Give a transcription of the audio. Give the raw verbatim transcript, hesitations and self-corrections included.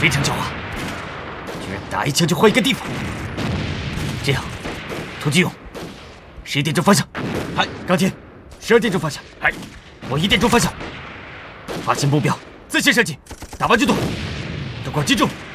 非常狡猾，居然打一枪就换一个地方。这样，涂继勇，十一点钟方向。嗨，钢铁，十二点钟方向。嗨，我一点钟方向。发现目标，自线射击，打完就动。灯光击中。